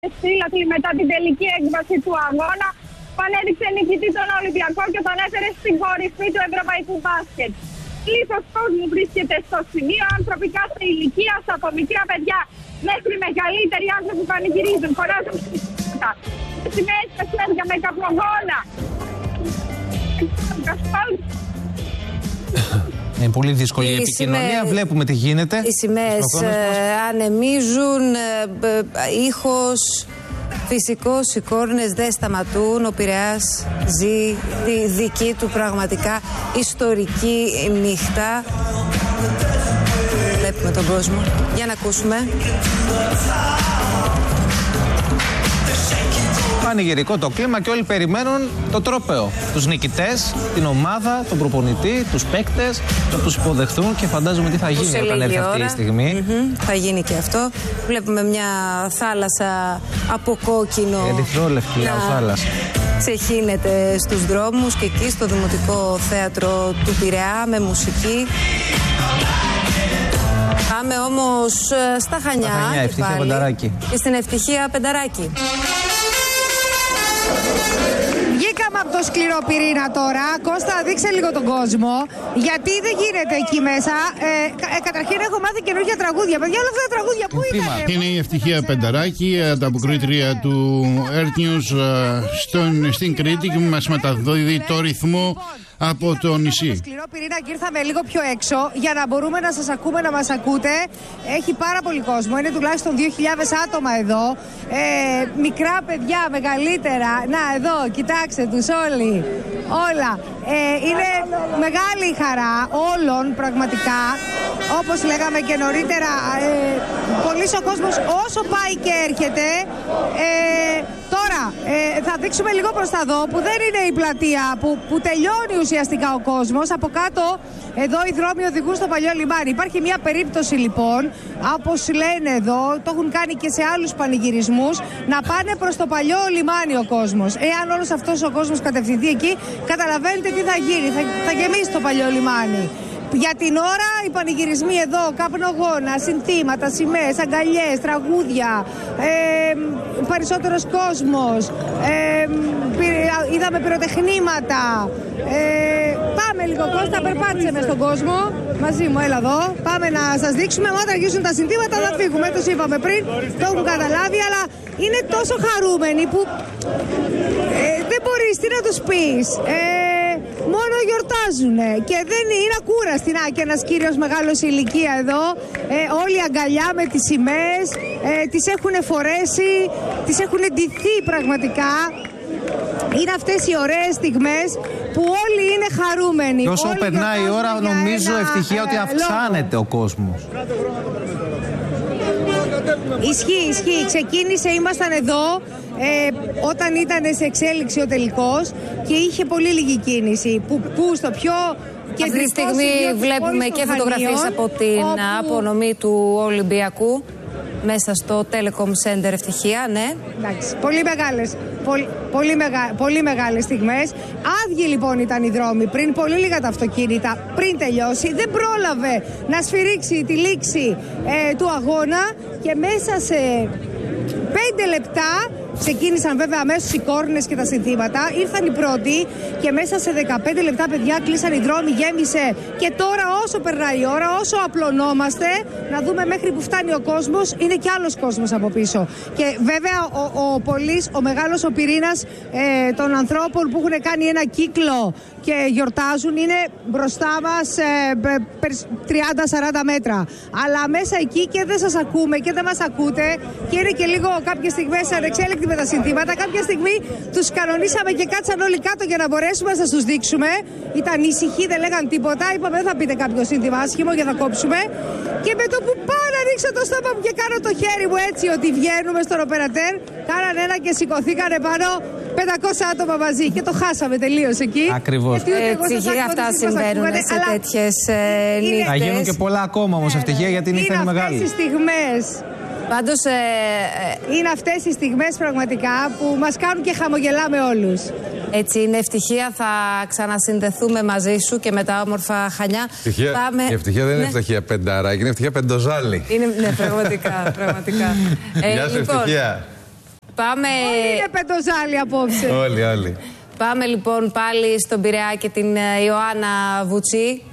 Φίλαθλοι μετά την τελική έκβαση του αγώνα που ανέδειξε νικητή τον Ολυμπιακό και τον έφερε στην κορυφή του ευρωπαϊκού μπάσκετ. Πλήθος κόσμου βρίσκεται στο σημείο, άνθρωποι κάθε ηλικία, από μικρά παιδιά μέχρι μεγαλύτεροι άνθρωποι που πανηγυρίζουν, χωράζουν συστήματα. Σημαίες στα χέρια με καπνογόνα. Είναι πολύ δύσκολη η επικοινωνία. Βλέπουμε τι γίνεται. Οι σημαίες ανεμίζουν, ήχος φυσικός, οι κόρνες δεν σταματούν. Ο Πειραιάς ζει τη δική του πραγματικά ιστορική νύχτα. Βλέπουμε τον κόσμο. Για να ακούσουμε. Πανηγυρικό το κλίμα και όλοι περιμένουν το τρόπαιο. Τους νικητές, την ομάδα, τον προπονητή, τους παίκτες, να τους υποδεχθούν και φαντάζομαι τι θα γίνει όταν έρθει αυτή η στιγμή. Θα γίνει και αυτό. Βλέπουμε μια θάλασσα από κόκκινο. Ερυθρόλευκη θάλασσα. Ξεχύνεται στους δρόμους και εκεί στο Δημοτικό Θέατρο του Πειραιά με μουσική. Πάμε όμως στα Χανιά. Ευτυχία Πενταράκη. Και στην Ευτυχία Πενταράκη. Βγήκαμε από το σκληρό πυρήνα τώρα. Κώστα, δείξε λίγο τον κόσμο. Γιατί δεν γίνεται εκεί μέσα. Καταρχήν έχω μάθει καινούργια τραγούδια. Παιδιά, όλα αυτά τα τραγούδια που ήταν. Είναι η Ευτυχία Πενταράκη, ανταποκρίτρια του Earth News στην Κρήτη και μας μεταδίδει το ρυθμό από το νησί. Στο σκληρό πυρήνα και ήρθαμε λίγο πιο έξω για να μπορούμε να σας ακούμε, να μας ακούτε. Έχει πάρα πολύ κόσμο. Είναι τουλάχιστον 2.000 άτομα εδώ. Μικρά παιδιά, μεγαλύτερα. Να, εδώ, κοιτάξτε τους όλοι. Όλα. Είναι μεγάλη η χαρά όλων πραγματικά. Όπως λέγαμε και νωρίτερα, πολύς ο κόσμος όσο πάει και έρχεται. Τώρα θα δείξουμε λίγο προς τα δω που δεν είναι η πλατεία που τελειώνει ουσιαστικά ο κόσμος. Από κάτω εδώ οι δρόμοι οδηγούν στο παλιό λιμάνι. Υπάρχει μια περίπτωση λοιπόν, όπως λένε εδώ, το έχουν κάνει και σε άλλους πανηγυρισμούς, να πάνε προς το παλιό λιμάνι ο κόσμος. Εάν όλος αυτός ο κόσμος κατευθυνθεί εκεί, καταλαβαίνετε τι θα γίνει, θα γεμίσει το παλιό λιμάνι. Για την ώρα οι πανηγυρισμοί εδώ, καπνογόνα, συνθήματα, σημαίες, αγκαλιές, τραγούδια, περισσότερος κόσμος, είδαμε πυροτεχνήματα. Πάμε λίγο, Κώστα, περπάτησε μες στον κόσμο, μαζί μου, έλα εδώ. Πάμε να σας δείξουμε, όταν αρχίσουν τα συνθήματα θα φύγουμε, το είπαμε πριν, το έχουν καταλάβει, αλλά είναι τόσο χαρούμενοι που δεν μπορείς, τι να τους πεις. Μόνο γιορτάζουνε και δεν είναι ακούραστοι. Να, και ένας κύριος μεγάλος σε ηλικία εδώ, όλοι αγκαλιά με τις σημαίες, τις έχουν φορέσει, τις έχουν ντυθεί πραγματικά. Είναι αυτές οι ωραίες στιγμές που όλοι είναι χαρούμενοι. Και όσο περνάει η ώρα νομίζω ευτυχία ότι αυξάνεται ο κόσμος. Ισχύει. Ξεκίνησε, ήμασταν εδώ όταν ήταν σε εξέλιξη ο τελικός και είχε πολύ λίγη κίνηση. Που στο πιο κεντρικό. Αυτή τη στιγμή βλέπουμε και φωτογραφίες από την απονομή του Ολυμπιακού μέσα στο Telecom Center Ευτυχία, ναι. Εντάξει, πολύ μεγάλες. Πολύ μεγάλες στιγμές. Άδειοι λοιπόν ήταν οι δρόμοι πριν, πολύ λίγα τα αυτοκίνητα πριν τελειώσει. Δεν πρόλαβε να σφυρίξει τη λήξη του αγώνα και μέσα σε 5 λεπτά ξεκίνησαν βέβαια αμέσως οι κόρνες και τα συνθήματα. Ήρθαν οι πρώτοι και μέσα σε 15 λεπτά, παιδιά, κλείσαν οι δρόμοι, γέμισε. Και τώρα όσο περνάει η ώρα, όσο απλωνόμαστε, να δούμε μέχρι που φτάνει ο κόσμος, είναι και άλλος κόσμος από πίσω. Και βέβαια ο μεγάλος ο πυρήνας των ανθρώπων που έχουν κάνει ένα κύκλο και γιορτάζουν είναι μπροστά μας 30-40 μέτρα. Αλλά μέσα εκεί και δεν σας ακούμε και δεν μας ακούτε και είναι και λίγο κάποιες στιγμές ανεξέλεκτοι με τα συνθήματα. Κάποια στιγμή τους κανονίσαμε και κάτσαν όλοι κάτω για να μπορέσουμε να σας τους δείξουμε. Ήταν ήσυχοι, δεν λέγαν τίποτα. Είπαμε δεν θα πείτε κάποιο σύνθημα άσχημο και θα κόψουμε. Και με το που πάω να ρίξω το στόμα μου και κάνω το χέρι μου έτσι ότι βγαίνουμε στον οπερατέρ, κάνανε ένα και σηκωθήκανε πάνω 500 άτομα μαζί και το χάσαμε τελείως εκεί. Ακριβώς. Αυτά συμβαίνουν σε τέτοιες νύχτες. Θα γίνουν και πολλά ακόμα όμως ευτυχία γιατί η νύχτα είναι μεγάλη. Είναι αυτές οι στιγμές. Πάντως είναι αυτές οι στιγμές πραγματικά που μας κάνουν και χαμογελάμε όλους. Έτσι είναι, ευτυχία, θα ξανασυνδεθούμε μαζί σου και με τα όμορφα Χανιά. Η ευτυχία δεν είναι ευτυχία Πενταράκη, είναι ευτυχία Πεντοζάλη. Ναι, πραγματικά. Γεια σου, ευτυχία. Πάμε. Όλοι είναι πεντοζάλι απόψε. Όλοι. Πάμε λοιπόν πάλι στον Πειραιά και την Ιωάννα Βουτσί.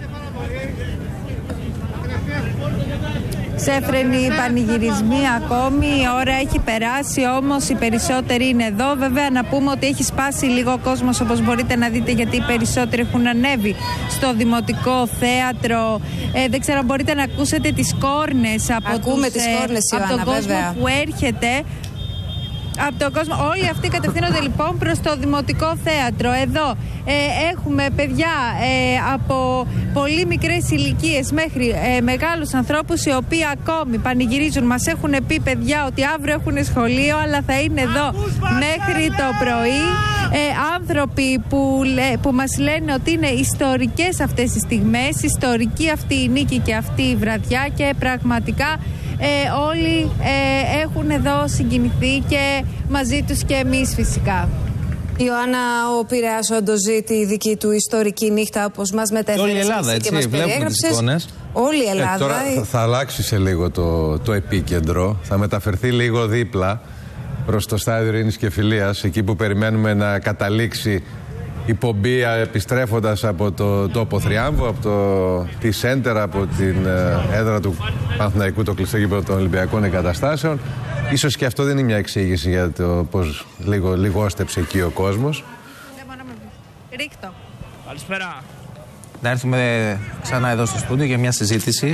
Ξέφρενοι πανηγυρισμοί ακόμη, η ώρα έχει περάσει, όμως οι περισσότεροι είναι εδώ. Βέβαια να πούμε ότι έχει σπάσει λίγο ο κόσμος, όπως μπορείτε να δείτε, γιατί οι περισσότεροι έχουν ανέβει στο Δημοτικό Θέατρο. Δεν ξέρω αν μπορείτε να ακούσετε τις κόρνες από τον κόσμο που έρχεται. Από τον κόσμο. Όλοι αυτοί κατευθύνονται λοιπόν προς το Δημοτικό Θέατρο. Εδώ έχουμε παιδιά από πολύ μικρές ηλικίες μέχρι μεγάλους ανθρώπους, οι οποίοι ακόμη πανηγυρίζουν. Μας έχουν πει παιδιά ότι αύριο έχουν σχολείο, αλλά θα είναι εδώ μέχρι το πρωί. Άνθρωποι που μας λένε ότι είναι ιστορικές αυτές οι στιγμές, ιστορική αυτή η νίκη και αυτή η βραδιά, και πραγματικά όλοι έχουν εδώ συγκινηθεί και μαζί τους και εμείς φυσικά. Ιωάννα, ο Πειραιάς όντως ζει τη δική του ιστορική νύχτα, όπως μας μετέφερες. Όλη η Ελλάδα, έτσι, βλέπουμε τις εικόνες. Όλη η Ελλάδα. Τώρα θα αλλάξει σε λίγο το επίκεντρο, θα μεταφερθεί λίγο δίπλα προς το στάδιο Ειρήνης και Φιλίας, εκεί που περιμένουμε να καταλήξει η πομπία, επιστρέφοντας από το τόπο θριάμβου, από τη Σέντερ, από την έδρα του Παναθηναϊκού, το κλειστό γήπεδο των Ολυμπιακών Εγκαταστάσεων. Ίσως και αυτό δεν είναι μια εξήγηση για το πώς λιγόστεψε εκεί ο κόσμος. Ρίχτω. Καλησπέρα. Να έρθουμε ξανά εδώ στο στούντιο για μια συζήτηση.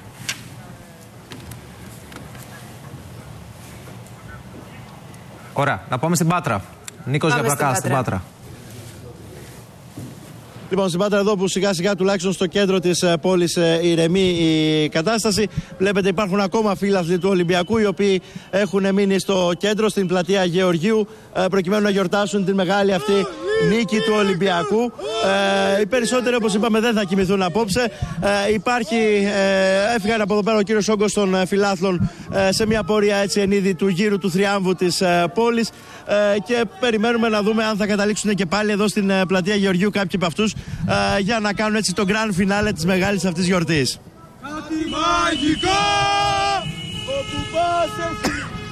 Ωραία, να πάμε στην Πάτρα. Νίκος Γιαβρακάς, στην Πάτρα. Λοιπόν, στην Πάτρα εδώ που σιγά σιγά τουλάχιστον στο κέντρο της πόλης ηρεμεί η κατάσταση. Βλέπετε υπάρχουν ακόμα φίλαθλοι του Ολυμπιακού, οι οποίοι έχουν μείνει στο κέντρο, στην πλατεία Γεωργίου, προκειμένου να γιορτάσουν την μεγάλη αυτή νίκη του Ολυμπιακού. Οι περισσότεροι, όπως είπαμε, δεν θα κοιμηθούν απόψε. Έφυγαν από εδώ πέρα ο κύριος όγκος των φιλάθλων σε μια πορεία έτσι εν είδη του γύρου του θριάμβου της πόλης, και περιμένουμε να δούμε αν θα καταλήξουν και πάλι εδώ στην πλατεία Γεωργίου κάποιοι από αυτούς, για να κάνουν έτσι το grand finale της μεγάλης αυτής γιορτής. Κάτι μαγικό, όπου πας.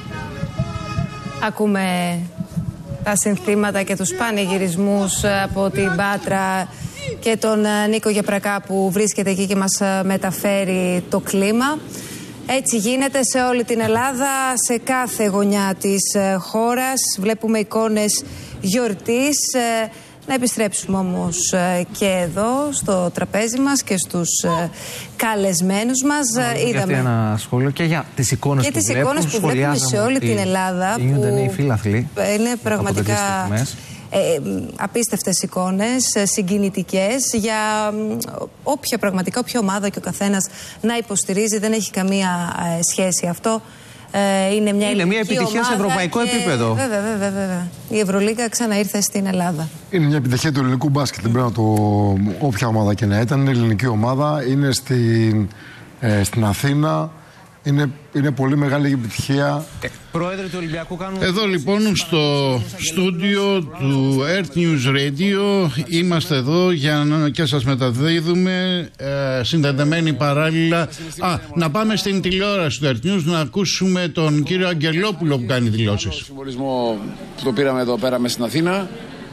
Ακούμε τα συνθήματα και τους πανηγυρισμούς από την Πάτρα και τον Νίκο Γιαβρακά που βρίσκεται εκεί και μας μεταφέρει το κλίμα. Έτσι γίνεται σε όλη την Ελλάδα, σε κάθε γωνιά της χώρας. Βλέπουμε εικόνες γιορτής. Να επιστρέψουμε όμως και εδώ στο τραπέζι μας και στους καλεσμένους μας. Είδαμε ένα σχόλιο και για τις εικόνες και τις εικόνες που βλέπουμε σε όλη την Ελλάδα. Που είναι οι φίλαθλοι. Είναι πραγματικά απίστευτες εικόνες, συγκινητικές, για όποια ομάδα και ο καθένας να υποστηρίζει. Δεν έχει καμία σχέση αυτό. Είναι μια επιτυχία σε ευρωπαϊκό επίπεδο. Βέβαια. Η Ευρωλίγκα ξαναήρθε στην Ελλάδα. Είναι μια επιτυχία του ελληνικού μπάσκετ. Δεν πρέπει όποια ομάδα και να ήταν. Είναι ελληνική ομάδα. Είναι στην Αθήνα. Είναι πολύ μεγάλη επιτυχία. Πρόεδρε του Ολυμπιακού κάνουν... Εδώ λοιπόν στο στούντιο του Earth News Radio είμαστε εδώ για και σας μεταδίδουμε συνδεδεμένοι παράλληλα. Να πάμε στην τηλεόραση του Earth News να ακούσουμε τον κύριο Αγγελόπουλο που κάνει δηλώσεις. Το συμβολισμό που το πήραμε εδώ πέρα στην Αθήνα.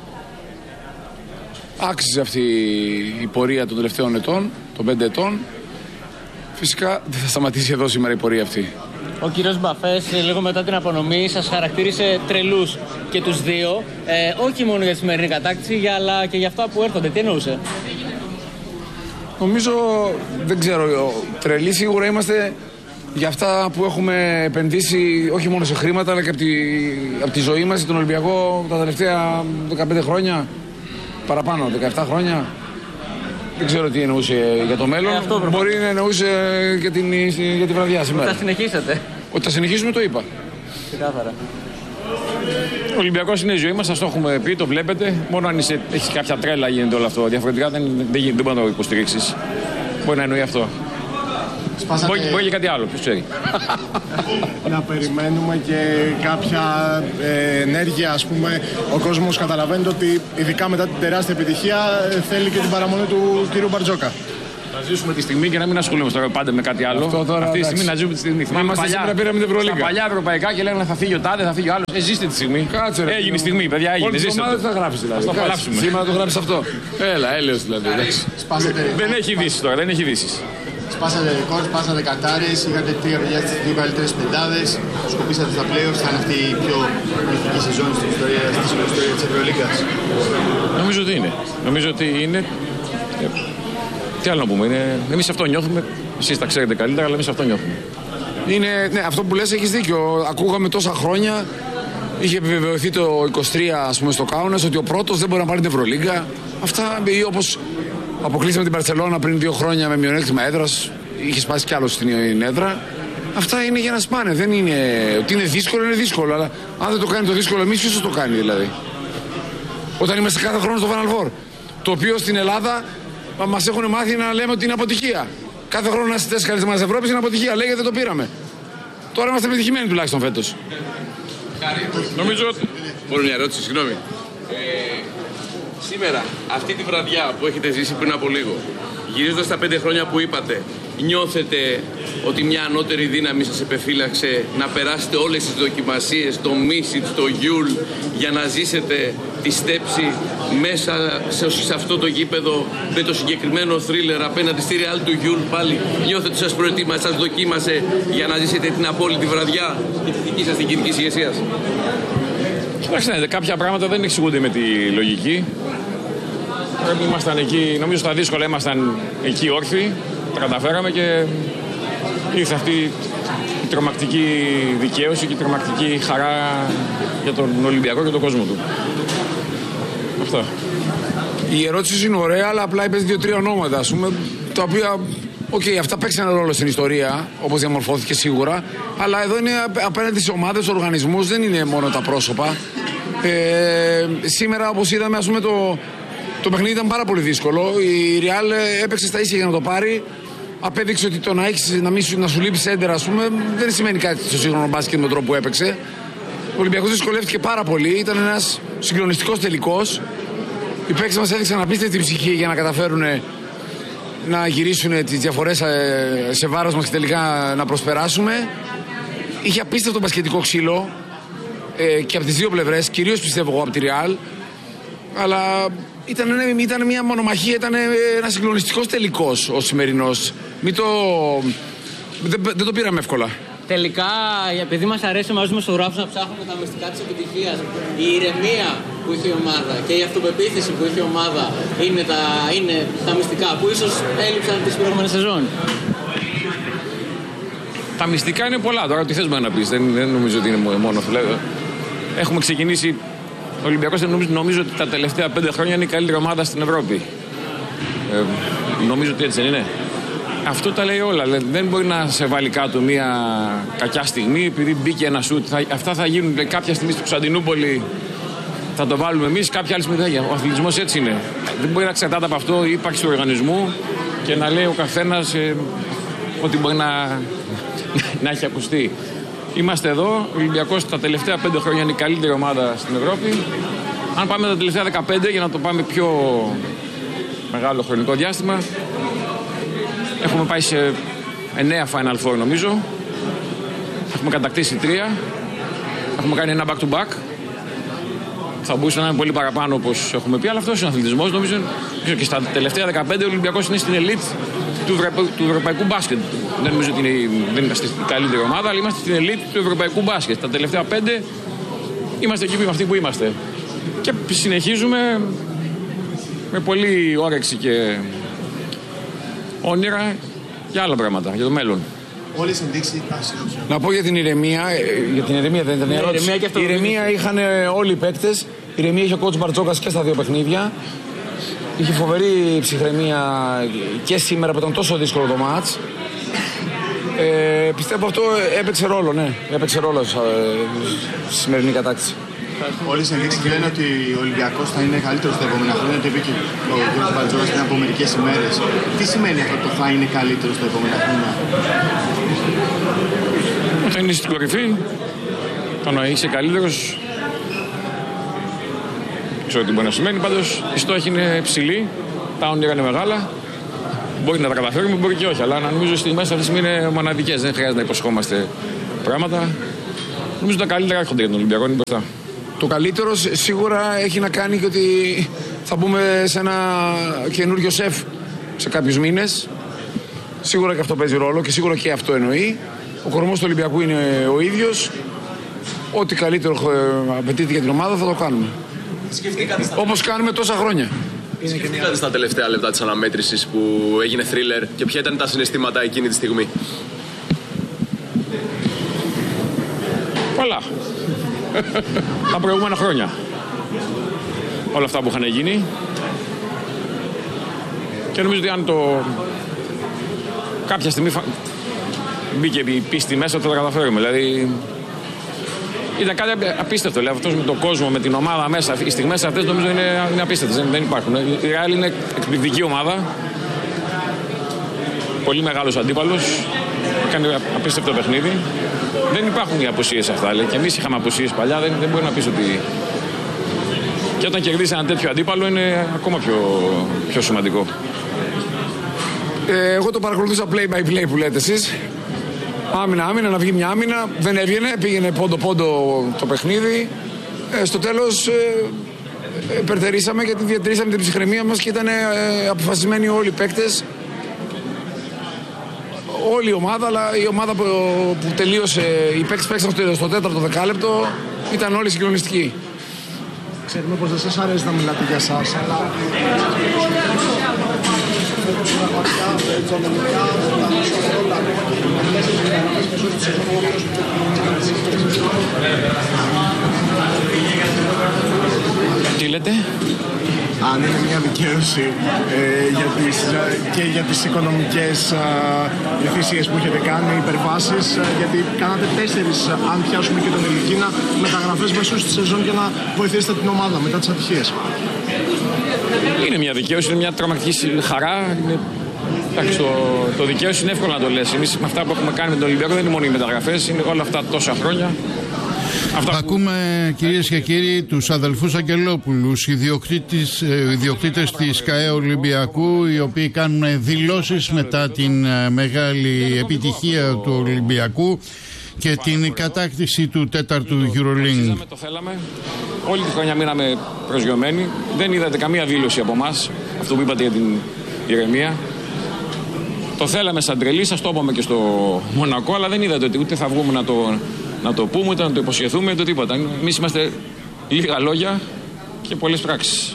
Άξιζε αυτή η πορεία των τελευταίων ετών, των 5 ετών. Φυσικά δεν θα σταματήσει εδώ σήμερα η πορεία αυτή. Ο κύριος Μπαφές λίγο μετά την απονομή σας χαρακτήρισε τρελούς και τους δύο, όχι μόνο για τη σημερινή κατάκτηση, αλλά και για αυτά που έρχονται. Τι εννοούσε? Νομίζω, δεν ξέρω, τρελοί σίγουρα είμαστε για αυτά που έχουμε επενδύσει όχι μόνο σε χρήματα, αλλά και από τη ζωή μας, τον Ολυμπιακό, τα τελευταία 15 χρόνια, παραπάνω, 17 χρόνια. Δεν ξέρω τι εννοούσε για το μέλλον. Μπορεί να εννοούσε για τη βραδιά σήμερα. Θα συνεχίσετε? Ότι θα συνεχίσουμε, το είπα. Ξεκάθαρα. Ο Ολυμπιακός είναι η ζωή μας, σας το έχουμε πει, το βλέπετε. Μόνο αν έχεις κάποια τρέλα γίνεται όλο αυτό. Διαφορετικά δεν μπορεί να το υποστηρίξεις. Μπορεί να εννοεί αυτό. Μπορεί και κάτι άλλο, ποιος ξέρει. Να περιμένουμε και κάποια ενέργεια, ας πούμε. Ο κόσμος καταλαβαίνει ότι ειδικά μετά την τεράστια επιτυχία θέλει και την παραμονή του κύριου Μπαρτζόκα. Να ζήσουμε τη στιγμή και να μην ασχολούμαστε τώρα πάντα με κάτι άλλο. Αυτή τη στιγμή να ζούμε τη στιγμή. Θυμάμαι παλιά πήραμε την Ευρωλίγκα. Στα παλιά ευρωπαϊκά και λέγανε θα φύγει ο τάδε, θα φύγει ο άλλο. Ζήστε τη στιγμή. Κάτσε, ρε, έγινε η στιγμή, παιδιά. Έγινε. Ζήστε. Θα γράψει δηλαδή. Θα το απολαύσουμε. Σήμερα το γράψει αυτό. Έλα, έλεος δηλαδή. Δεν έχει δύσει τώρα, δεν έχει δύσει. Σπάσατε ρεκόρ, σπάσατε κατάρες, είχατε 3 παιδιά στις 2 καλύτερες πεντάδες, σκοπίσατε στα play-offs, θα είναι αυτή η πιο μυθική σεζόν στην ιστορία της Ευρωλίγκας. Νομίζω ότι είναι. Τι άλλο να πούμε, εμείς αυτό νιώθουμε, εσείς τα ξέρετε καλύτερα, αλλά εμείς αυτό νιώθουμε. Ναι, αυτό που λες έχεις δίκιο, ακούγαμε τόσα χρόνια, είχε επιβεβαιωθεί το 23 ας πούμε στο Κάουνας ότι ο πρώτος δεν μπορεί να πάρει την Ευρωλίγκα. Αυτά ή όπως αποκλείσαμε την Μπαρσελόνα πριν 2 χρόνια με μειονέκτημα έδρας, είχε σπάσει κι άλλο στην έδρα. Αυτά είναι για να σπάνε. Δεν είναι. Ότι είναι δύσκολο, αλλά αν δεν το κάνει το δύσκολο, εμείς ποιος θα το κάνει δηλαδή. Όταν είμαστε κάθε χρόνο στο Final Four. Το οποίο στην Ελλάδα μας έχουν μάθει να λέμε ότι είναι αποτυχία. Κάθε χρόνο να είστε 4 καλύτερες ομάδες Ευρώπης είναι αποτυχία. Λέγεται δεν το πήραμε. Τώρα είμαστε πετυχημένοι τουλάχιστον φέτος. Νομίζω ότι. Μόνο μια ερώτηση, συγγνώμη. Σήμερα, αυτή τη βραδιά που έχετε ζήσει πριν από λίγο, γυρίζοντας τα 5 χρόνια που είπατε, νιώθετε ότι μια ανώτερη δύναμη σας επεφύλαξε να περάσετε όλες τις δοκιμασίες, το Μίσιτ, το Γιούλ, για να ζήσετε τη στέψη μέσα σε αυτό το γήπεδο με το συγκεκριμένο θρίλερ απέναντι στη Ρεάλ του Γιούλ πάλι? Νιώθετε ότι σας προετοίμασε, σας δοκίμασε για να ζήσετε την απόλυτη βραδιά και τη δική σας την κοινικής ηγεσίας? Κοιτάξτε, κάποια πράγματα δεν εξηγούνται με τη λογική. Ήμασταν εκεί, νομίζω στα δύσκολα ήμασταν εκεί όρθιοι, τα καταφέραμε και ήρθε αυτή η τρομακτική δικαίωση και η τρομακτική χαρά για τον Ολυμπιακό και τον κόσμο του. Αυτό. Η ερώτηση είναι ωραία, αλλά απλά είπες 2-3 ονόματα, ας πούμε, τα οποία, αυτά παίξαν ρόλο στην ιστορία, όπως διαμορφώθηκε σίγουρα, αλλά εδώ είναι απέναντι στις ομάδες, οργανισμούς, δεν είναι μόνο τα πρόσωπα. Σήμερα, όπως είδαμε, ας πούμε, το παιχνίδι ήταν πάρα πολύ δύσκολο. Η Real έπαιξε στα ίσια για να το πάρει. Απέδειξε ότι το να σου λείπει σέντερ, ας πούμε, δεν σημαίνει κάτι στο σύγχρονο μπάσκετ με τον τρόπο που έπαιξε. Ο Ολυμπιακός δυσκολεύτηκε πάρα πολύ. Ήταν ένας συγκλονιστικός τελικός. Οι παίκτες μας έδειξαν απίστευτη ψυχή για να καταφέρουν να γυρίσουν τις διαφορές σε βάρος μας και τελικά να προσπεράσουμε. Είχε απίστευτο μπασκετικό ξύλο και από τις δύο πλευρές, κυρίως πιστεύω εγώ από τη Real. Αλλά ήταν μια μονομαχία, ήταν ένας συγκλονιστικός τελικός ο σημερινός. Δεν το πήραμε εύκολα. Τελικά, επειδή μας αρέσει εμάς δημοσιογράφους να ψάχνουμε τα μυστικά της επιτυχίας, η ηρεμία που είχε η ομάδα και η αυτοπεποίθηση που είχε η ομάδα είναι τα μυστικά που ίσως έλειψαν τις προηγούμενες σεζόν. Τα μυστικά είναι πολλά. Τώρα τι θες να πεις, δεν νομίζω ότι είναι μόνο αυτό. Έχουμε ξεκινήσει. Ο Ολυμπιακός νομίζω ότι τα τελευταία 5 χρόνια είναι η καλύτερη ομάδα στην Ευρώπη. Νομίζω ότι έτσι δεν είναι. Αυτό τα λέει όλα. Δεν μπορεί να σε βάλει κάτω μια κακιά στιγμή επειδή μπήκε ένα σουτ. Αυτά θα γίνουν κάποια στιγμή στην Κωνσταντινούπολη. Θα το βάλουμε εμείς, κάποια άλλη στιγμή. Ο αθλητισμός έτσι είναι. Δεν μπορεί να εξαρτάται από αυτό η ύπαρξη του οργανισμού και να λέει ο καθένας ότι μπορεί να έχει ακουστεί. Είμαστε εδώ. Ο Ολυμπιακός τα τελευταία 5 χρόνια είναι η καλύτερη ομάδα στην Ευρώπη. Αν πάμε τα τελευταία 15, για να το πάμε πιο μεγάλο χρονικό διάστημα, έχουμε πάει σε 9 Final Four νομίζω. Έχουμε κατακτήσει 3. Έχουμε κάνει ένα back-to-back. Θα μπορούσε να είναι πολύ παραπάνω όπως έχουμε πει, αλλά αυτός είναι ο αθλητισμός. Νομίζω και στα τελευταία 15 ο Ολυμπιακός είναι στην elite του ευρωπαϊκού μπάσκετ. Δεν νομίζω ότι δεν είμαστε στην καλύτερη ομάδα, αλλά είμαστε στην elite του ευρωπαϊκού μπάσκετ. Τα τελευταία 5 είμαστε εκεί που είμαστε, που είμαστε. Και συνεχίζουμε με πολύ όρεξη και όνειρα για άλλα πράγματα, για το μέλλον. Όλες οι ενδείξεις. Να πω για την ηρεμία. Για την ηρεμία δεν ήταν ερώτηση. Η ηρεμία είχαν όλοι οι παίκτες. Η ηρεμία είχε ο coach Μπαρτζόκας και στα 2 παιχνίδια. Είχε φοβερή ψυχραιμία και σήμερα που ήταν τόσο δύσκολο το μάτς. Πιστεύω αυτό έπαιξε ρόλο, ναι. Έπαιξε ρόλο στη σημερινή κατάκτηση. Όλες οι ενδείξεις λένε ότι ο Ολυμπιακός θα είναι καλύτερος στα επόμενα χρόνια. Το είπε και ο κ. Μπαρτζόκας πριν από μερικές ημέρες. Τι σημαίνει αυτό το θα είναι καλύτερος στα επόμενα χρόνια? Όταν είναι στην κορυφή, το να είσαι καλύτερος, ξέρω τι μπορεί να σημαίνει. Πάντως η στόχη είναι ψηλή, τα όνειρα είναι μεγάλα. Μπορεί να τα καταφέρουμε, μπορεί και όχι. Αλλά νομίζω ότι μέσα αυτή τη στιγμή είναι μοναδικές. Δεν χρειάζεται να υποσχόμαστε πράγματα. Νομίζω τα καλύτερα έρχονται για τον Ολυμπιακό, είναι μπροστά. Το καλύτερο σίγουρα έχει να κάνει και ότι θα μπούμε σε ένα καινούριο σεφ σε κάποιους μήνες. Σίγουρα και αυτό παίζει ρόλο και σίγουρα και αυτό εννοεί. Ο κορμός του Ολυμπιακού είναι ο ίδιος. Ό,τι καλύτερο απαιτείται για την ομάδα θα το κάνουμε. Όπως κάνουμε τόσα χρόνια. Σκεφτήκατε στα τελευταία λεπτά της αναμέτρησης που έγινε θρίλερ και ποια ήταν τα συναισθήματα εκείνη τη στιγμή? Πολλά. Τα προηγούμενα χρόνια. Όλα αυτά που είχαν γίνει. Και νομίζω ότι αν κάποια στιγμή μπήκε η πίστη μέσα, θα τα καταφέρουμε. Δηλαδή ήταν κάτι απίστευτο. Δηλαδή αυτός με τον κόσμο, με την ομάδα μέσα, οι στιγμές αυτές νομίζω είναι απίστευτες. Δεν υπάρχουν. Η Real είναι εκπληκτική ομάδα. Πολύ μεγάλος αντίπαλος. Κάνει απίστευτο παιχνίδι. Δεν υπάρχουν οι απουσίες αυτά. Και εμείς είχαμε απουσίες παλιά. Δεν μπορεί να πεις ότι. Και όταν κερδίσει ένα τέτοιο αντίπαλο είναι ακόμα πιο σημαντικό. Εγώ το παρακολουθούσα play by play που λέτε εσείς. Άμυνα, να βγει μια άμυνα. Δεν έβγαινε, πήγαινε πόντο-πόντο το παιχνίδι. Στο τέλος υπερτερήσαμε γιατί διατηρήσαμε την ψυχραιμία μας και ήταν αποφασισμένοι όλοι οι παίκτες. Όλη η ομάδα, αλλά η ομάδα που τελείωσε, οι παίκτες παίξαν στο τέταρτο δεκάλεπτο, ήταν όλοι συγκλονιστικοί. Ξέρουμε πως δεν σας αρέσει να μιλάτε για σας, αλλά τι λέτε? Αν είναι μια δικαίωση και για τις οικονομικές θυσίες που έχετε κάνει, υπερβάσεις, γιατί κάνατε 4, αν πιάσουμε και τον Ελικίνα, μεταγραφές μέσω στη σεζόν για να βοηθήσετε την ομάδα μετά τις ατυχίες. Είναι μια δικαίωση, είναι μια τρομακτική χαρά. Εντάξει, το δικαίωση είναι εύκολο να το λες. Εμείς με αυτά που έχουμε κάνει με τον Ολυμπιακό δεν είναι μόνο οι μεταγραφές, είναι όλα αυτά τόσα χρόνια. Ακούμε, κυρίες και κύριοι, τους αδελφούς Αγγελόπουλους, ιδιοκτήτες της ΚΑΕ Ολυμπιακού, οι οποίοι κάνουν δηλώσεις μετά την μεγάλη επιτυχία του Ολυμπιακού και την κατάκτηση του 4ου EuroLeague. Το θέλαμε. Όλη τη χρονιά μείναμε προσγειωμένοι. Δεν είδατε καμία δήλωση από εμάς, αυτό που είπατε για την ηρεμία. Το θέλαμε σαν τρελή, σας το είπαμε και στο Μονακό, αλλά δεν είδατε ότι ούτε θα βγούμε να το πούμε, ούτε να το υποσχεθούμε, ούτε τίποτα. Εμείς είμαστε λίγα λόγια και πολλές πράξεις.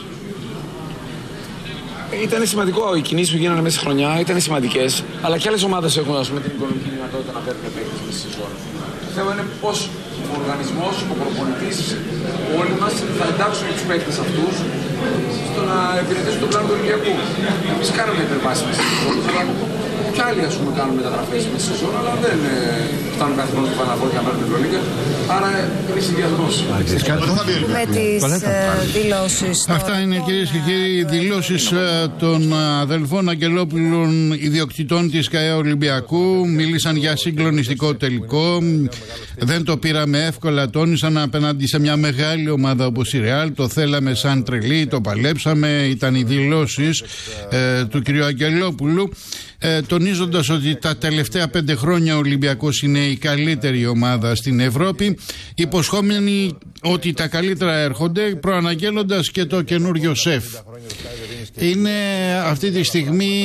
Ήταν σημαντικό, οι κινήσεις που γίνανε μέσα στη χρονιά ήταν σημαντικές, αλλά και άλλες ομάδες έχουν την οικονομική δυνατότητα να παίρνουν παίκτες μέσα στη σεζόν. Το θέμα είναι πώς ο οργανισμός, ο προπονητής, όλοι μας θα εντάξουμε τους παίκτες αυτούς στο να υπηρετήσουν τον πλάνο του Ολυμπιακού. Εμείς κάνουμε υπερβάσεις μέσα στη σεζόν, αλλά και άλλοι κάνουν μεταγραφές μέσα στη σεζόν, αλλά δεν φτάνουν κάθε χρόνο στο Final Four για να πάρουν την Ευρωλίγκα. Άρα είναι συνδυασμός. Με τις δηλώσεις. Αυτά είναι, κυρίες και κύριοι, δηλώσεις των αδελφών Αγγελόπουλων, ιδιοκτητών της ΚΑΕ Ολυμπιακού. Μίλησαν για συγκλονιστικό τελικό. Δεν το πήραμε εύκολα, τόνισαν, απέναντι σε μια μεγάλη ομάδα όπως η Real. Το θέλαμε σαν τρελή, το παλέψαμε. Ήταν οι δηλώσεις του κ. Αγγελόπουλου. Τονίζοντας ότι τα τελευταία 5 χρόνια ο Ολυμπιακός είναι η καλύτερη ομάδα στην Ευρώπη, υποσχόμενοι ότι τα καλύτερα έρχονται, προαναγγέλλοντας και το καινούριο σεφ. Είναι αυτή τη στιγμή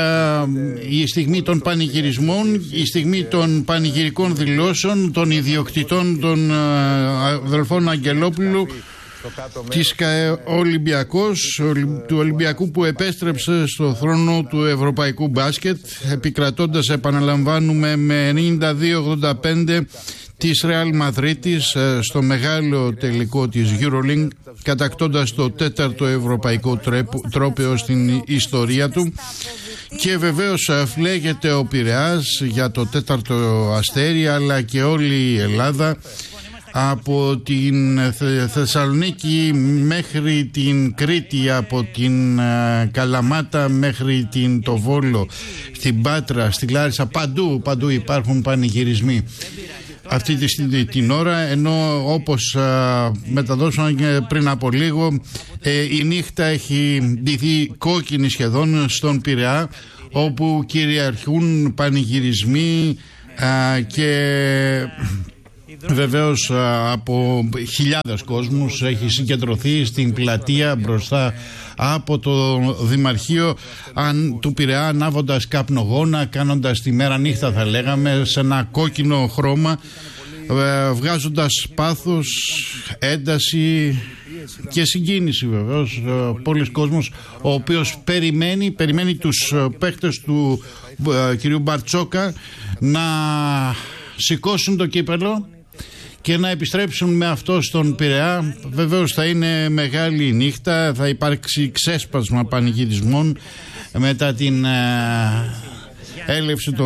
η στιγμή των πανηγυρισμών, η στιγμή των πανηγυρικών δηλώσεων των ιδιοκτητών των αδελφών Αγγελόπουλου της Ολυμπιακός, του Ολυμπιακού, που επέστρεψε στο θρόνο του ευρωπαϊκού μπάσκετ, επικρατώντας, επαναλαμβάνουμε, με 92-85 της Ρεάλ Μαδρίτης στο μεγάλο τελικό της EuroLeague, κατακτώντας το 4ο ευρωπαϊκό τρόπαιο στην ιστορία του. Και βεβαίως φλέγεται ο Πειραιάς για το 4ο αστέρι, αλλά και όλη η Ελλάδα, από την Θεσσαλονίκη μέχρι την Κρήτη, από την Καλαμάτα μέχρι το Βόλο, στην Πάτρα, στη Λάρισα, παντού υπάρχουν πανηγυρισμοί αυτή την ώρα, ενώ όπως μεταδώσαμε πριν από λίγο, η νύχτα έχει ντυθεί κόκκινη σχεδόν στον Πειραιά, όπου κυριαρχούν πανηγυρισμοί και βεβαίως από χιλιάδες κόσμους έχει συγκεντρωθεί στην πλατεία μπροστά από το Δημαρχείο του Πειραιά, ανάβοντας καπνογόνα, κάνοντας τη μέρα νύχτα θα λέγαμε, σε ένα κόκκινο χρώμα, βγάζοντας πάθος, ένταση και συγκίνηση βεβαίως. Πολλοί κόσμος ο οποίος περιμένει τους παίχτες του κυρίου Μπαρτσόκα να σηκώσουν το κύπελο και να επιστρέψουν με αυτό στον Πειραιά. Βεβαίως θα είναι μεγάλη νύχτα, θα υπάρξει ξέσπασμα πανηγυρισμών μετά την έλευση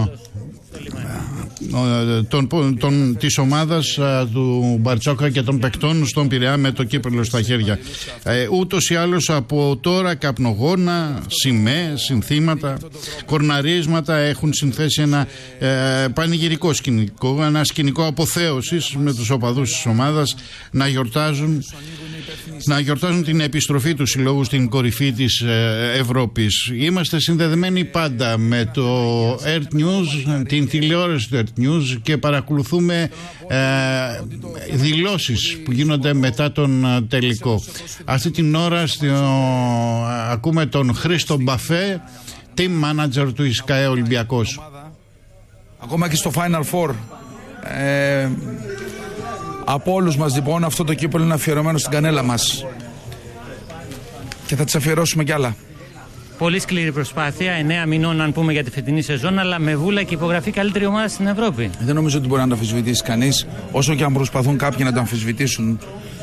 της ομάδας του Μπαρτσόκα και των παικτών στον Πειραιά με το κύπελο στα χέρια. Ούτως ή άλλως από τώρα καπνογόνα, σημαίες, συνθήματα, κορναρίσματα έχουν συνθέσει ένα πανηγυρικό σκηνικό, ένα σκηνικό αποθέωσης με τους οπαδούς της ομάδας να γιορτάζουν την επιστροφή του συλλόγου στην κορυφή της Ευρώπης. Είμαστε συνδεδεμένοι πάντα με το Earth News, την τηλεόραση του Earth News, και παρακολουθούμε δηλώσεις που γίνονται μετά τον τελικό. Αυτή την ώρα ακούμε τον Χρήστο Μπαφέ, team manager του ΙΣΚΑΕ Ολυμπιακός. Ακόμα και στο Final Four, από όλους μας λοιπόν, αυτό το κύπελλο είναι αφιερωμένο στην κανέλα μας και θα τις αφιερώσουμε κι άλλα. Πολύ σκληρή προσπάθεια, 9 μηνών αν πούμε για τη φετινή σεζόν, αλλά με βούλα και υπογραφή καλύτερη ομάδα στην Ευρώπη. Δεν νομίζω ότι μπορεί να το αμφισβητήσει κανείς, όσο και αν προσπαθούν κάποιοι να το αμφισβητήσουν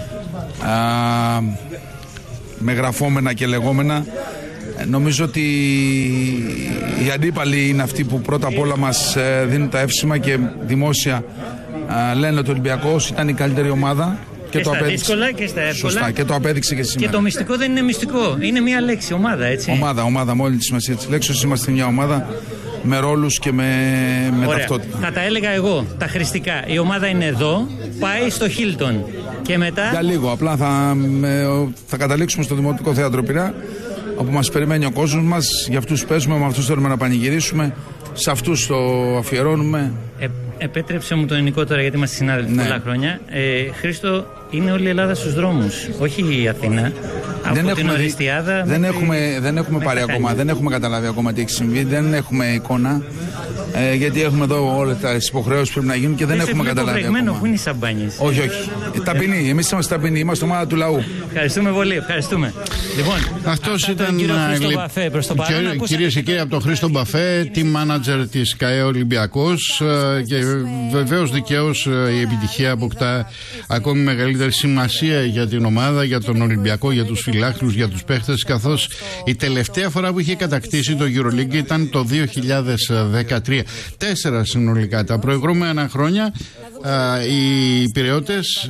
με γραφόμενα και λεγόμενα. Νομίζω ότι οι αντίπαλοι είναι αυτοί που πρώτα απ' όλα μας δίνουν τα εύσημα και δημόσια λένε ότι ο Ολυμπιακός ήταν η καλύτερη ομάδα. Και το στα δύσκολα και στα εύκολα. Σωστά, και το απέδειξε και σήμερα. Και το μυστικό δεν είναι μυστικό. Είναι μια λέξη, ομάδα, έτσι. Ομάδα, με όλη τη σημασία της λέξης. Είμαστε μια ομάδα με ρόλους και με ταυτότητα. Θα τα έλεγα εγώ, τα χρηστικά. Η ομάδα είναι εδώ, πάει στο Χίλτον. Και μετά. Για λίγο, απλά θα καταλήξουμε στο Δημοτικό Θέατρο Πειραιά, όπου μας περιμένει ο κόσμος μας. Για αυτούς παίζουμε, με αυτούς θέλουμε να πανηγυρίσουμε. Σε αυτούς το αφιερώνουμε. Επέτρεψε μου το ελληνικό τώρα, γιατί είμαστε συνάδελφοι πολλά χρόνια. Χρήστο, είναι όλη η Ελλάδα στους δρόμους, όχι η Αθήνα. Από την Οριστιάδα. Δεν έχουμε πάρει ακόμα, δεν έχουμε καταλάβει ακόμα τι έχει συμβεί, δεν έχουμε εικόνα. Γιατί έχουμε εδώ όλες τις υποχρεώσεις που πρέπει να γίνουν και δεν έχουμε καταλάβει ακόμα. Πού είναι οι σαμπάνιες? Όχι. Ταπεινοί, εμείς είμαστε ταπεινοί, είμαστε ομάδα του λαού. Ευχαριστούμε πολύ, ευχαριστούμε. Λοιπόν, αυτός ήταν κυρίες και κύριοι από τον Χρήστο Μπαφέ, team manager της ΚΑΕ Ολυμπιακός, και βεβαίως δικαίως η επιτυχία αποκτά ακόμη μεγαλύτερη σημασία για την ομάδα, για τον Ολυμπιακό, για τους φιλάθλους, για τους παίχτες, καθώς η τελευταία φορά που είχε κατακτήσει το EuroLeague ήταν το 2013. 4 συνολικά. Τα προηγούμενα χρόνια οι Πειραιώτες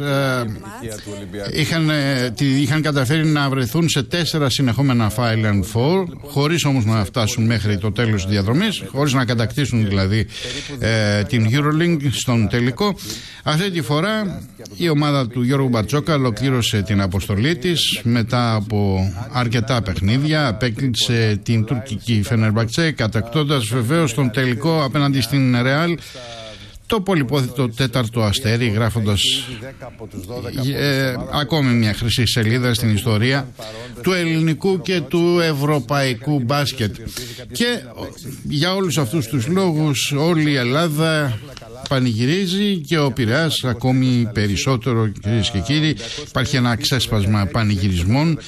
είχαν καταφέρει να βρεθούν σε 4 συνεχόμενα Final Four, χωρίς όμως να φτάσουν μέχρι το τέλος της διαδρομής, χωρίς να κατακτήσουν δηλαδή την EuroLeague στον τελικό. Αυτή τη φορά η ομάδα του Γιώργου Μπαρτσόκα ολοκλήρωσε την αποστολή της μετά από αρκετά παιχνίδια. Απέκλεισε την τουρκική Φενερμπαχτσε, κατακτώντας βεβαίως τον τελικό απέναντι στην Ρεάλ το πολυπόθητο 4ο αστέρι, γράφοντας ακόμη μια χρυσή σελίδα στην ιστορία του ελληνικού και του ευρωπαϊκού μπάσκετ. Και για όλους αυτούς τους λόγους όλη η Ελλάδα πανηγυρίζει και ο Πειραιάς ακόμη περισσότερο, κυρίες και κύριοι. Υπάρχει ένα ξέσπασμα πανηγυρισμών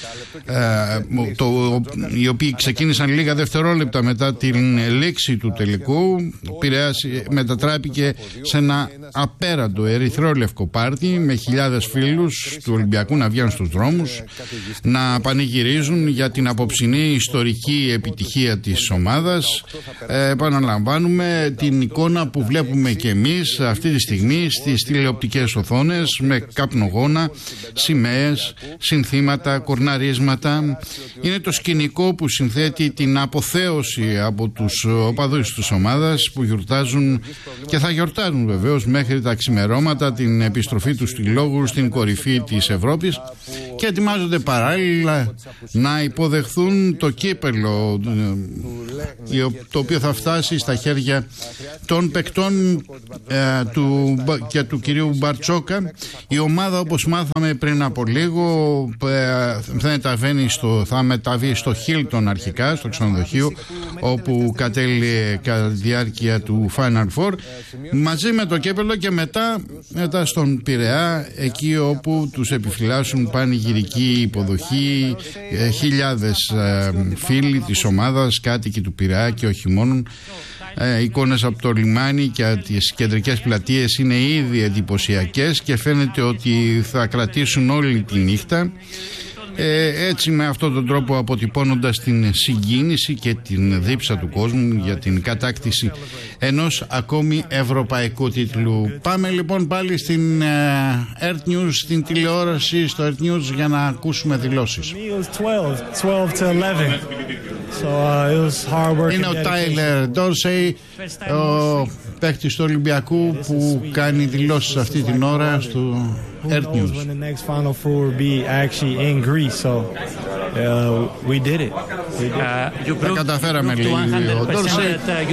οι οποίοι ξεκίνησαν λίγα δευτερόλεπτα μετά την λήξη του τελικού. Ο Πειραιάς μετατράπηκε σε ένα απέραντο ερυθρόλευκο πάρτι με χιλιάδες φίλους του Ολυμπιακού να βγαίνουν στους δρόμους, να πανηγυρίζουν για την απόψινή ιστορική επιτυχία της ομάδας. Επαναλαμβάνουμε την εικόνα που βλέπουμε και εμείς αυτή τη στιγμή στις τηλεοπτικές οθόνες, με καπνογόνα, σημαίες, συνθήματα, κορναρίσματα. Είναι το σκηνικό που συνθέτει την αποθέωση από τους οπαδούς της ομάδας που γιορτάζουν και θα γιορτάζουν βεβαίως μέχρι τα ξημερώματα την επιστροφή τους στη λόγου στην κορυφή της Ευρώπης. και ετοιμάζονται παράλληλα να υποδεχθούν το κύπελο, το οποίο θα φτάσει στα χέρια των παικτών και του κυρίου Μπαρτσόκα. Η ομάδα, όπως μάθαμε πριν από λίγο, θα μεταβεί στο Χίλτον αρχικά, στο ξενοδοχείο όπου κατέληε κατά τη διάρκεια του Final Four, μαζί με το κύπελο, και μετά στον Πειραιά, εκεί όπου τους επιφυλάσσουν πανηγυρική υποδοχή χιλιάδες φίλοι της ομάδας, κάτοικοι του Πειραιά και όχι μόνο. Εικόνες από το λιμάνι και τις κεντρικές πλατείες είναι ήδη εντυπωσιακές και φαίνεται ότι θα κρατήσουν όλη τη νύχτα. Έτσι, με αυτόν τον τρόπο αποτυπώνοντας την συγκίνηση και την δίψα του κόσμου για την κατάκτηση ενός ακόμη ευρωπαϊκού τίτλου. Πάμε λοιπόν πάλι στην Earth News, στην τηλεόραση, στο Earth News, για να ακούσουμε δηλώσεις. Είναι ο Τάιλερ Ντόρσεϊ, ο παίκτης του Ολυμπιακού, που κάνει δηλώσεις αυτή την ώρα στο Earth News. Τα καταφέραμε, λέει ο Ντόρσεϊ.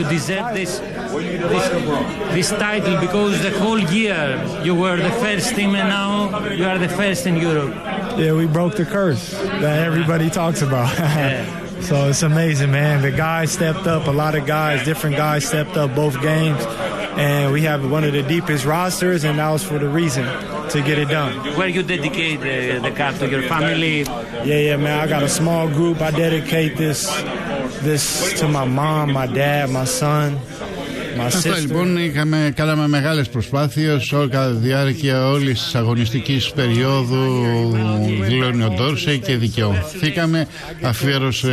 This title because the whole year you were the first team and now you are the first in Europe. Yeah, we broke the curse that everybody talks about. So it's amazing, man. The guys stepped up. A lot of guys, different guys stepped up both games. And we have one of the deepest rosters, and that was for the reason to get it done. Where you dedicate the cup to your family? Yeah, man. I got a small group. I dedicate this to my mom, my dad, my son. Αυτά λοιπόν, κάναμε μεγάλες προσπάθειες κατά τη διάρκεια όλης της αγωνιστικής περίοδου, δηλώνει ο Ντόρσεϊ, και δικαιωθήκαμε. Αφιέρωσε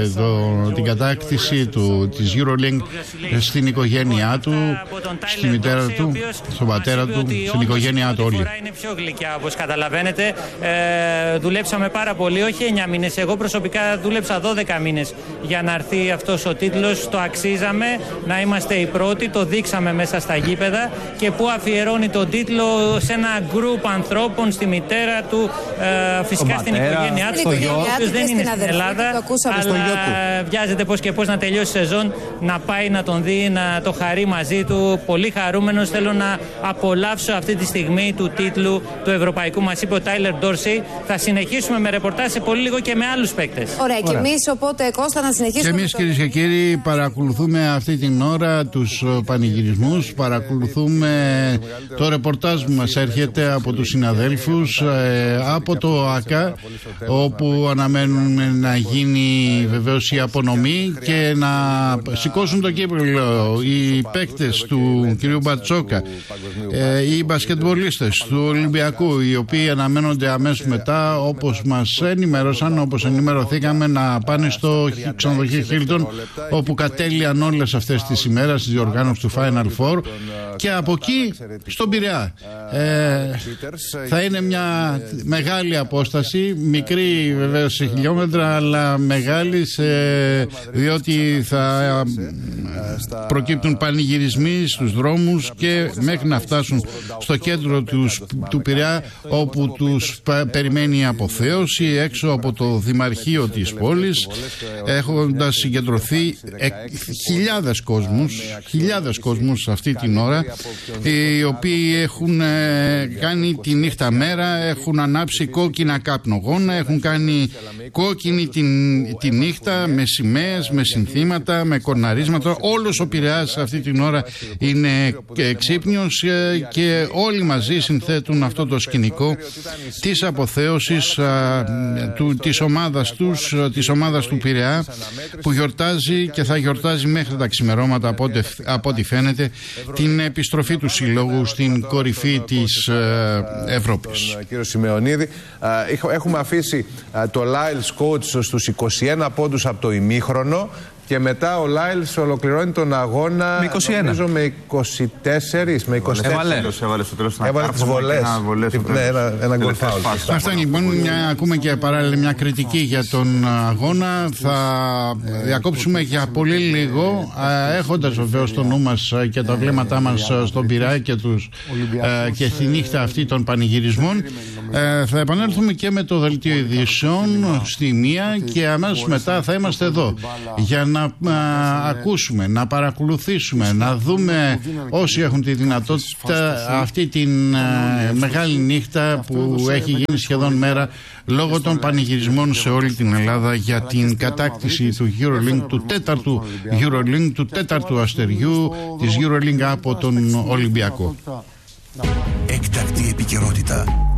την κατάκτηση της EuroLeague στην οικογένειά του, στη μητέρα του, στον πατέρα του, στην οικογένειά του όλη. Είναι πιο γλυκιά, όπως καταλαβαίνετε. Δουλέψαμε πάρα πολύ, όχι 9 μήνες. Εγώ προσωπικά δούλεψα 12 μήνες για να έρθει αυτός ο τίτλος. Το αξίζαμε να είμαστε οι πρώτοι. Το δείξαμε μέσα στα γήπεδα, και που αφιερώνει τον τίτλο σε ένα γκρουπ ανθρώπων, στη μητέρα του, φυσικά στην οικογένειά του, ο δεν είναι στην Ελλάδα, αλλά βιάζεται πώς και πώς να τελειώσει η σεζόν, να πάει να τον δει, να το χαρεί μαζί του. Πολύ χαρούμενος. Θέλω να απολαύσω αυτή τη στιγμή του τίτλου του Ευρωπαϊκού, μας είπε ο Τάιλερ Ντόρσεϊ. Θα συνεχίσουμε με ρεπορτάζ σε πολύ λίγο και με άλλους παίκτες. Ωραία, και εμείς οπότε, Κώστα, να συνεχίσουμε. Και εμείς, κυρίες και κύριοι, παρακολουθούμε αυτή την ώρα τους πανηγυρισμούς, παρακολουθούμε το ρεπορτάζ που μας έρχεται από τους συναδέλφους από το ΑΚΑ, όπου αναμένουμε να γίνει βεβαίως η απονομή και να σηκώσουν το κύπελλο οι παίκτες του κ. Μπαρτσόκα, οι μπασκετμπολίστες του Ολυμπιακού, οι οποίοι αναμένονται αμέσως μετά, όπως μας ενημέρωσαν, όπως ενημερωθήκαμε, να πάνε στο ξενοδοχείο Χίλτον, όπου κατέλειαν όλες αυτές τις ημέρες της διοργάνωσης του Final Four, και από εκεί στον Πειραιά. Θα είναι μια μεγάλη απόσταση, μικρή βεβαίως σε χιλιόμετρα, αλλά μεγάλη, διότι θα προκύπτουν πανηγυρισμοί στους δρόμους και μέχρι να φτάσουν στο κέντρο του Πειραιά, όπου τους περιμένει η αποθέωση έξω από το Δημαρχείο της πόλης, έχοντας συγκεντρωθεί χιλιάδες κόσμους αυτή την ώρα, οι οποίοι έχουν κάνει τη νύχτα μέρα, έχουν ανάψει κόκκινα καπνογόνα, έχουν κάνει κόκκινη τη νύχτα με σημαίες, με συνθήματα, με κορναρίσματα. Όλος ο Πειραιάς αυτή την ώρα είναι ξύπνιος και όλοι μαζί συνθέτουν αυτό το σκηνικό της αποθέωσης της ομάδας του Πειραιά, που γιορτάζει και θα γιορτάζει μέχρι τα ξημερώματα, από ό,τι φαίνεται, την επιστροφή του συλλόγου στην κορυφή της Ευρώπης. Κύριο Σημεωνίδη, έχουμε αφήσει το Lyles Coach στους 21 πόντους από το ημίχρονο Και μετά ο Λάιλς ολοκληρώνει τον αγώνα με 21. Νομίζω με 24. Με 24. Έβαλε στο τέλος. Έβαλε τις βολές. Ένα γκολ φάουλ. Αυτά λοιπόν, ακούμε και παράλληλα μια κριτική για τον αγώνα. Θα διακόψουμε για πολύ λίγο, έχοντας βεβαίως στο νου μας και τα βλέμματά μας στον Πειραιά και στη νύχτα αυτή των πανηγυρισμών. Θα επανέλθουμε και με το δελτίο ειδήσεων στη 1 και αμέσως μετά θα είμαστε εδώ για να ακούσουμε, να παρακολουθήσουμε, να δούμε όσοι έχουν τη δυνατότητα αυτή την μεγάλη νύχτα που έχει γίνει σχεδόν μέρα λόγω των πανηγυρισμών σε όλη την Ελλάδα για την κατάκτηση του EuroLink, του τέταρτου EuroLink, του τέταρτου αστεριού της EuroLink από τον Ολυμπιακό. Έκτακτη επικαιρότητα.